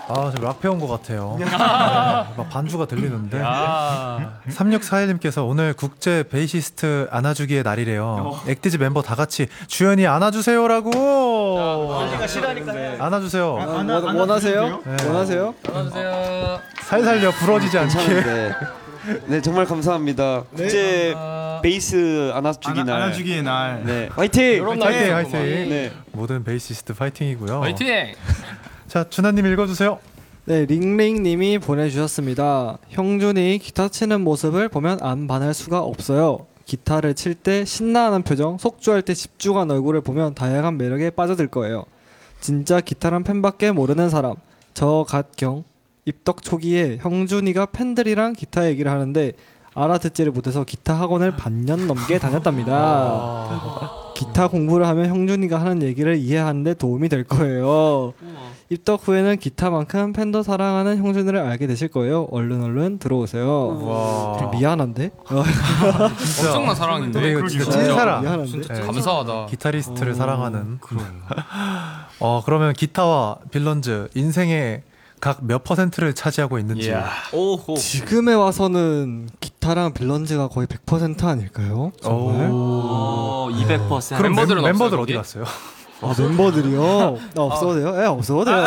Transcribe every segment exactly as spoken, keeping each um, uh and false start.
아, 지금 락 배운 것 같아요. 네, 막 반주가 들리는데. 삼육사일님께서 오늘 국제 베이시스트 안아주기의 날이래요. 액티즈 멤버 다 같이 주연이 안아주세요라고. 언니가 싫어하니까 안아주세요. 아, 안아, 원, 원하세요? 네. 원하세요? 안아주세요. 살살요, 부러지지 않게. 네. 네, 정말 감사합니다. 국제 베이스 안아주기 날. 안아주기의 날. 네, 화이팅! 화이팅, 화이팅. 네. 모든 베이시스트 파이팅이고요. 화이팅! 자, 준하님 읽어주세요. 네, 링링님이 보내주셨습니다. 형준이 기타 치는 모습을 보면 안 반할 수가 없어요. 기타를 칠 때 신나하는 표정, 속주할 때 집중한 얼굴을 보면 다양한 매력에 빠져들 거예요. 진짜 기타란 팬밖에 모르는 사람. 저 갓경 입덕 초기에 형준이가 팬들이랑 기타 얘기를 하는데 알아듣지를 못해서 기타 학원을 반년 넘게 다녔답니다. 기타 공부를 하면 형준이가 하는 얘기를 이해하는 데 도움이 될 거예요. 입덕 후에는 기타만큼 팬도 사랑하는 형준이를 알게 되실 거예요. 얼른 얼른 들어오세요. 와. 미안한데? 엄청난 사랑인데. 근데 이거 진짜 찐사랑. 미안한데? 진짜 네. 감사하다. 기타리스트를 사랑하는. 어, 그러면 기타와 빌런즈 인생의 각 몇 퍼센트를 차지하고 있는지. 오호. 지금에 와서는 기타랑 빌런즈가 거의 백 퍼센트 아닐까요? 정말? 오, 이백 퍼센트. 그럼 멤버들은 멤, 멤버들 없어요, 어디 거기? 갔어요? 아, 멤버들이요? 아, 없어도 돼요? 예, 없어도 돼요.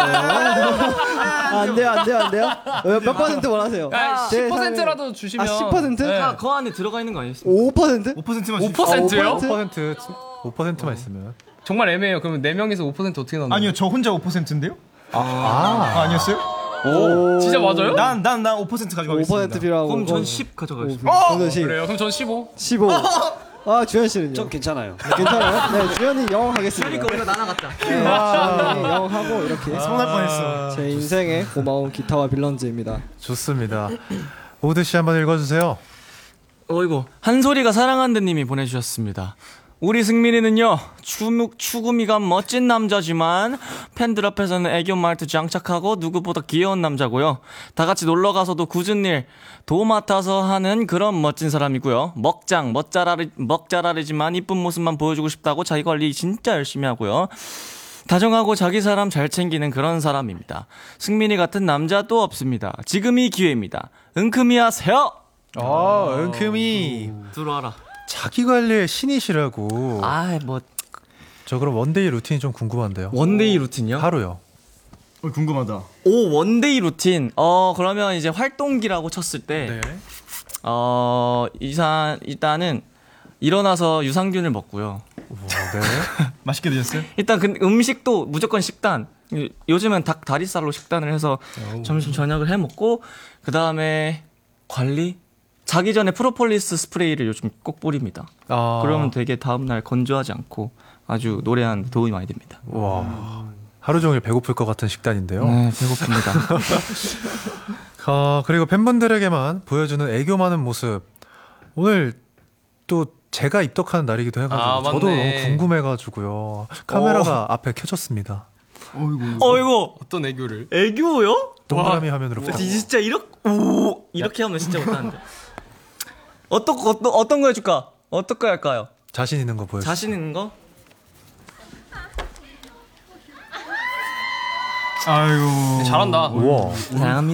안 돼요, 안 돼요, 안 돼요? 몇, 몇 퍼센트 원하세요? 아, 제 십 퍼센트라도 주시면. 아, 십 퍼센트? 네. 다 그 안에 들어가 있는 거 아니에요? 오 퍼센트? 오 퍼센트만 오 퍼센트요? 오 퍼센트, 오 퍼센트만 있으면. 정말 애매해요. 그러면 네 명에서 오 퍼센트 어떻게 나눠요? 아니요, 저 혼자 오 퍼센트인데요? 아, 아, 아니었어요? 오, 진짜 맞아요? 난 난 난 오 퍼센트 가지고 오 가겠습니다. 퍼센트 필요하고. 그럼 전 십 가져가겠습니다. 어! 저는 십. 그래요? 그럼 전 십오. 십오. 아, 주현 씨는요? 좀 괜찮아요. 괜찮아요? 네, 주현이 영어 하겠습니다. 그러니까 우리가 나눠 갖자. 네, 주현이 영어 하고 이렇게. 서운할 뻔했어. 제 인생의 고마운 기타와 빌런즈입니다. 좋습니다. 오드 씨 한번 읽어주세요. 어이구, 한소리가 사랑한다님이 보내주셨습니다. 우리 승민이는요, 추, 추구미가 멋진 남자지만 팬들 앞에서는 애교 말투 장착하고 누구보다 귀여운 남자고요. 다 같이 놀러 가서도 굳은 일 도 맡아서 하는 그런 멋진 사람이고요. 먹장 멋자라리 먹자라리지만 이쁜 모습만 보여주고 싶다고 자기 관리 진짜 열심히 하고요. 다정하고 자기 사람 잘 챙기는 그런 사람입니다. 승민이 같은 남자 또 없습니다. 지금이 기회입니다. 은큼이 하세요. 아, 은큼이 들어와라. 자기 관리의 신이시라고. 아, 뭐 저 그럼 원데이 루틴이 좀 궁금한데요. 원데이 루틴이요? 하루요. 어, 궁금하다. 오, 원데이 루틴. 어, 그러면 이제 활동기라고 쳤을 때, 네. 어, 이사, 일단은 일어나서 유산균을 먹고요. 와, 네. 맛있게 드셨어요? 일단 그 음식도 무조건 식단. 요즘은 닭 다리살로 식단을 해서 점심 저녁을 해 먹고, 그 다음에 관리? 자기 전에 프로폴리스 스프레이를 요즘 꼭 뿌립니다. 아. 그러면 되게 다음날 건조하지 않고 아주 노래하는 데 도움이 많이 됩니다. 와. 하루 종일 배고플 것 같은 식단인데요. 네, 배고픕니다. 아, 그리고 팬분들에게만 보여주는 애교 많은 모습. 오늘 또 제가 입덕하는 날이기도 해가지고 아, 저도 맞네. 너무 궁금해가지고요. 카메라가 앞에 켜졌습니다. 어이구, 어떤 애교를? 애교요? 동그라미 화면으로. 딱. 진짜 이렇게 오 이렇게 하면 진짜 못하는데. 어떤 거 어떤 어떤 거 해줄까? 어떤 거 할까요? 자신 있는 거 보여주세요. 자신 있는 거? 아유. 잘한다. 우와. 사랑합니다.